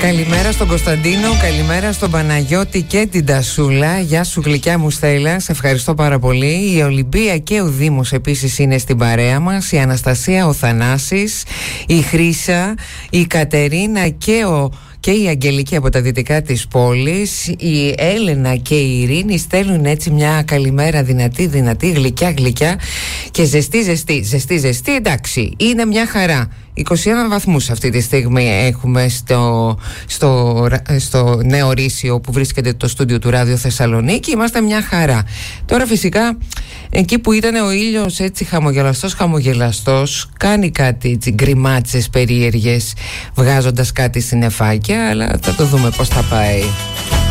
Καλημέρα στον Κωνσταντίνο, καλημέρα στον Παναγιώτη και την Τασούλα. Γεια σου γλυκιά μου Στέλλα, σε ευχαριστώ πάρα πολύ. Η Ολυμπία και ο Δήμος επίσης είναι στην παρέα μας. Η Αναστασία, ο Θανάσης, η Χρύσα, η Κατερίνα και η Αγγελική από τα δυτικά της πόλης, η Έλενα και η Ειρήνη στέλνουν έτσι μια καλημέρα δυνατή, γλυκιά και ζεστή, εντάξει, είναι μια χαρά. 21 βαθμούς αυτή τη στιγμή έχουμε στο Νέο Ρήσιο που βρίσκεται το στούντιο του Ράδιο Θεσσαλονίκη. Είμαστε μια χαρά. Τώρα φυσικά εκεί που ήταν ο ήλιος έτσι χαμογελαστός, κάνει κάτι έτσι γκριμάτσες περίεργες βγάζοντας κάτι στην νεφάκια, αλλά θα το δούμε πώς θα πάει.